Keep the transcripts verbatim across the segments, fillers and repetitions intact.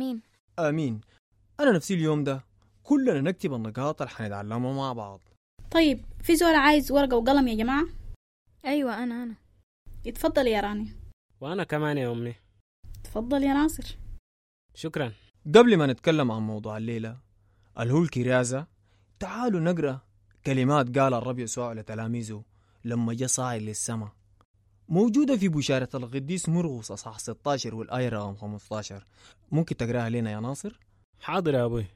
آمين. آمين. أنا نفسي اليوم ده كلنا نكتب النقاط اللي حنتعلمها مع بعض. طيب في زول عايز ورقة وقلم يا جماعة؟ أيوة أنا أنا اتفضل يا راني. وأنا كمان يا أمي. اتفضل يا ناصر. شكرا. قبل ما نتكلم عن موضوع الليلة اللي هو الكرازة، تعالوا نقرأ كلمات قال الرب يسوع لتلاميذه لما جاء صاعد للسماء، موجودة في بشارة القديس مرقس أصحاح ستة عشر والآية رقم خمسة عشر. ممكن تقرأها لنا يا ناصر؟ حاضر يا أبوي.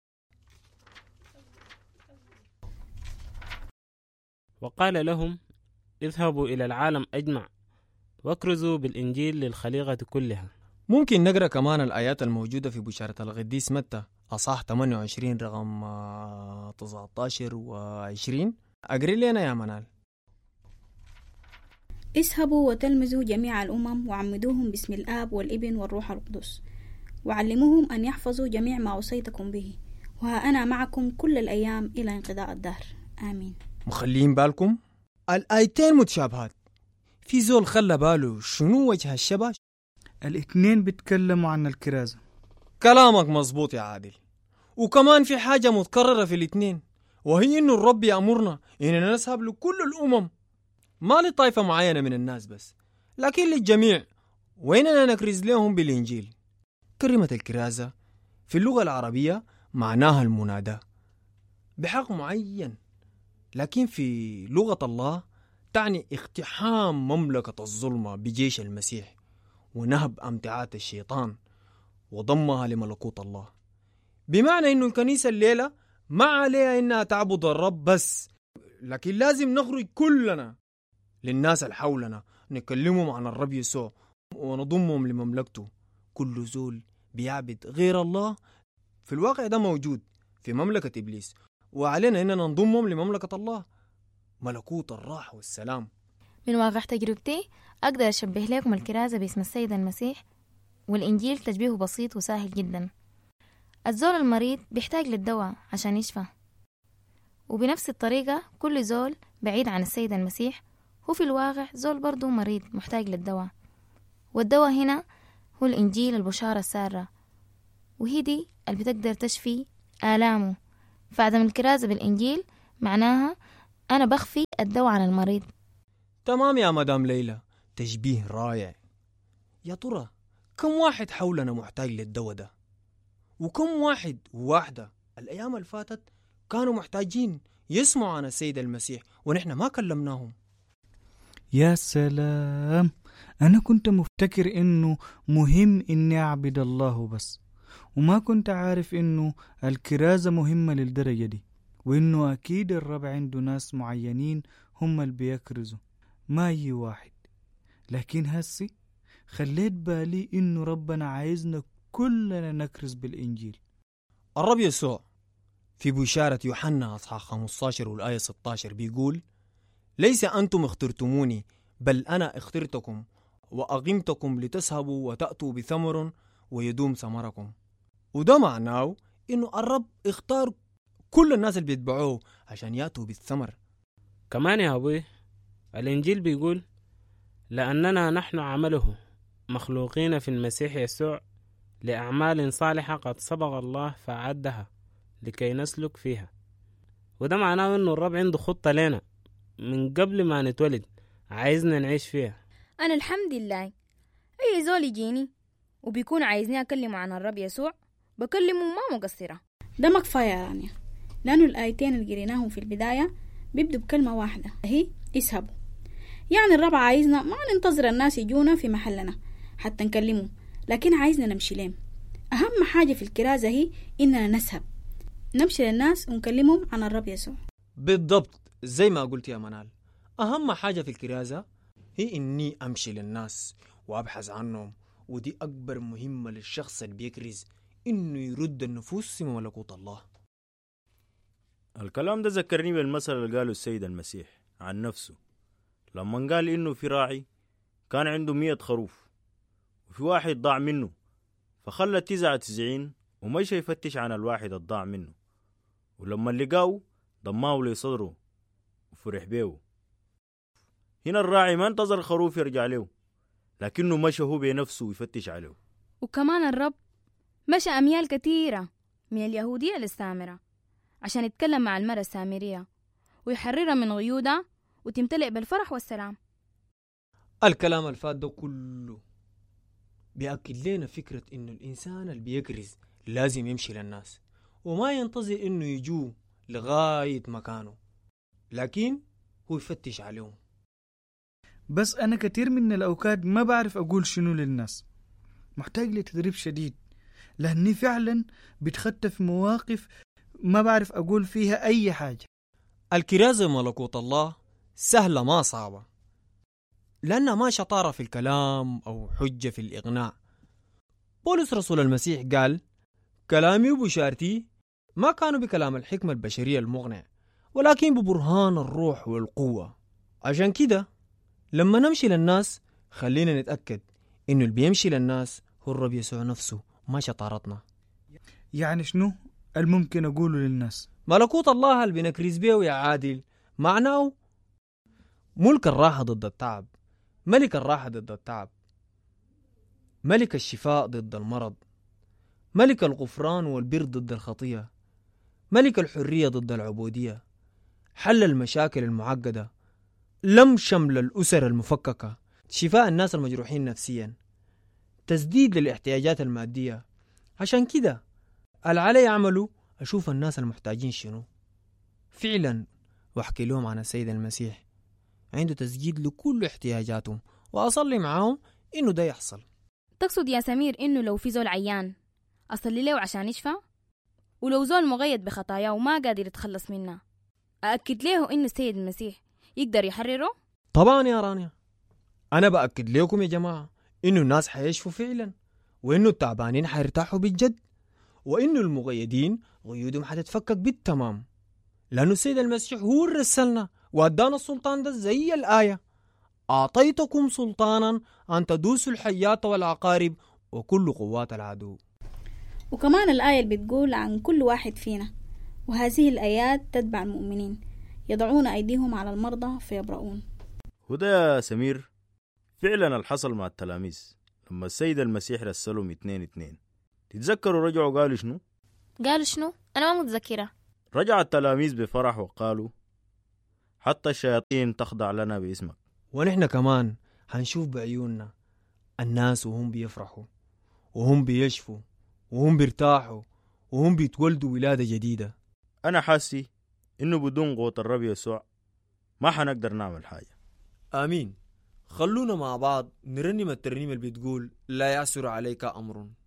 وقال لهم اذهبوا إلى العالم أجمع واكرزوا بالإنجيل للخليقة كلها. ممكن نقرأ كمان الآيات الموجودة في بشارة القديس متى أصحاح ثمانية وعشرين رقم تسعة عشر وعشرين. أقرأ لنا يا منال. اذهبوا وتلمذوا جميع الأمم وعمدوهم باسم الآب والابن والروح القدس وعلموهم أن يحفظوا جميع ما وصيتكم به، وها أنا معكم كل الأيام إلى انقضاء الدهر. آمين. مخلين بالكم الآيتين متشابهات. في زول خلى باله شنو وجه الشبه؟ الاثنين بيتكلموا عن الكرازة. كلامك مظبوط يا عادل. وكمان في حاجة متكررة في الاثنين، وهي إنه الرب يأمرنا إننا نذهب لكل الأمم، ما لطائفة معينة من الناس بس، لكن للجميع، وإننا نكرز لهم بالإنجيل. كلمة الكرازة في اللغة العربية معناها المناداة بحق معين، لكن في لغة الله تعني اقتحام مملكة الظلمة بجيش المسيح ونهب أمتعات الشيطان وضمها لملكوت الله. بمعنى إنه الكنيسة الليلة ما عليها إنها تعبد الرب بس، لكن لازم نخرج كلنا للناس اللي حولنا نكلمهم عن الرب يسوع ونضمهم لمملكته. كل زول بيعبد غير الله في الواقع ده موجود في مملكة إبليس، وعلينا إننا نضمهم لمملكة الله، ملكوت الراحة والسلام. من واقع تجربتي أقدر أشبه لكم الكرازة باسم السيد المسيح والإنجيل تشبيه بسيط وسهل جدا. الزول المريض بيحتاج للدواء عشان يشفى، وبنفس الطريقة كل زول بعيد عن السيد المسيح هو في الواقع زول برضو مريض محتاج للدواء، والدواء هنا هو الإنجيل، البشارة السارة، وهي دي اللي بتقدر تشفي آلامه. فعدم الكرازة بالإنجيل معناها أنا بخفي الدواء عن المريض. تمام يا مدام ليلى، تشبيه رائع. يا ترى كم واحد حولنا محتاج للدواء ده؟ وكم واحد وواحدة الأيام اللي فاتت كانوا محتاجين يسمعوا عن السيد المسيح ونحن ما كلمناهم؟ يا سلام، أنا كنت مفتكر إنه مهم إني أعبد الله بس، وما كنت عارف إنه الكرازة مهمة للدرجة دي، وإنه أكيد الرب عنده ناس معينين هم اللي بيكرزوا ما أي واحد. لكن هسي خليت بالي إنه ربنا عايزنا كلنا نكرز بالإنجيل. الرب يسوع في بشارة يوحنا أصحاح خمسة عشر والآية ستة عشر بيقول ليس أنتم اخترتموني بل أنا اخترتكم وأقمتكم لتذهبوا وتأتوا بثمر ويدوم ثمركم. وده معناه إنه الرب اختار كل الناس اللي بيتبعوه عشان يأتوا بالثمر. كمان يا أبوي الإنجيل بيقول لأننا نحن عمله مخلوقين في المسيح يسوع لأعمال صالحة قد سبق الله فأعدها لكي نسلك فيها. وده معناه إنه الرب عنده خطة لنا من قبل ما نتولد عايزنا نعيش فيها. أنا الحمد لله أي زول يجيني وبيكون عايزني أكلمه عن الرب يسوع بكلمه ما مقصرة. ده ما كفاية يا رانيا، لأنه الآيتين اللي قريناهم في البداية بيبدوا بكلمة واحدة هي اسهبوا. يعني الرب عايزنا ما ننتظر الناس يجونا في محلنا حتى نكلمه، لكن عايزنا نمشي لهم. أهم حاجة في الكرازة هي إننا نسهب نمشي للناس ونكلمهم عن الرب يسوع. بالضبط زي ما قلت يا منال، أهم حاجة في الكرازة هي إني أمشي للناس وأبحث عنهم، ودي أكبر مهمة للشخص اللي بيكرز، إنه يرد النفوس في ملكوت الله. الكلام ده ذكرني بالمثل اللي قاله السيد المسيح عن نفسه لما قال إنه في راعي كان عنده مية خروف وفي واحد ضاع منه، فخلى تسعة تسعين ومشى يفتش عن الواحد الضاع منه، ولما لقاه ضماه لصدره وفرح بيه. هنا الراعي ما انتظر الخروف يرجع له، لكنه مشى هو بنفسه يفتش عليه. وكمان الرب مشى أميال كثيرة من اليهودية للسامرة عشان يتكلم مع المرأة السامرية ويحررها من غيودها وتمتلئ بالفرح والسلام. الكلام الفات ده كله بيأكد لنا فكرة إنه الإنسان اللي بيكرز لازم يمشي للناس وما ينتظر إنه يجوا لغاية مكانه، لكن هو يفتش عليهم. بس أنا كتير من الأوقات ما بعرف أقول شنو للناس، محتاج لتدريب شديد لأني فعلا بتخطى في مواقف ما بعرف أقول فيها أي حاجة. الكرازة ملكوت الله سهلة ما صعبة، لأنها ما شطارة في الكلام أو حجة في الإغناء. بولس رسول المسيح قال كلامي وبشارتي ما كانوا بكلام الحكمة البشرية المغنى، ولكن ببرهان الروح والقوة. عشان كده لما نمشي للناس خلينا نتأكد إنه اللي بيمشي للناس هو الرب يسوع نفسه، ما شطارتنا. يعني شنو الممكن أقوله للناس؟ ملكوت الله اللي بنكرز بيه يا عادل معناه ملك الراحة ضد التعب، ملك الراحة ضد التعب، ملك الشفاء ضد المرض، ملك الغفران والبر ضد الخطية، ملك الحرية ضد العبودية، حل المشاكل المعقدة، لم شمل الأسر المفككة، شفاء الناس المجروحين نفسيا، تسديد للاحتياجات المادية. عشان كده العلي يعملوا أشوف الناس المحتاجين شنو فعلا وأحكي لهم عن السيد المسيح عنده تسديد لكل احتياجاتهم، وأصلي معاهم إنه ده يحصل. تقصد يا سمير إنه لو في زول عيان أصلي له عشان يشفى؟ ولو زول مغيد بخطاياه وما قادر يتخلص منها أأكد له إنه السيد المسيح يقدر يحرره؟ طبعا يا رانيا، أنا بأكد لكم يا جماعة إنه الناس حيشفوا فعلا، وإنه التعبانين حيرتاحوا بالجد، وإنه المغيدين غيودهم حتتفكك بالتمام، لأنه السيد المسيح هو اللي رسلنا وأدانا السلطان ده زي الآية أعطيتكم سلطانا أن تدوسوا الحيات والعقارب وكل قوات العدو. وكمان الآية اللي بتقول عن كل واحد فينا، وهذه الآيات تتبع المؤمنين يضعون أيديهم على المرضى فيبرؤون. وده يا سمير فعلا الحصل مع التلاميذ لما السيد المسيح رسلهم اتنين اتنين. تتذكروا رجعوا قالوا شنو؟ قالوا شنو؟ أنا ما متذكرة. رجع التلاميذ بفرح وقالوا حتى الشياطين تخضع لنا باسمك. ونحن كمان هنشوف بعيوننا الناس وهم بيفرحوا وهم بيشفوا وهم بيرتاحوا وهم بيتولدوا ولادة جديدة. أنا حاسي إنه بدون قوة الرب يسوع ما حنقدر نعمل حاجة. آمين. خلونا مع بعض نرنم الترنيمة اللي بتقول لا يعسر عليك أمر.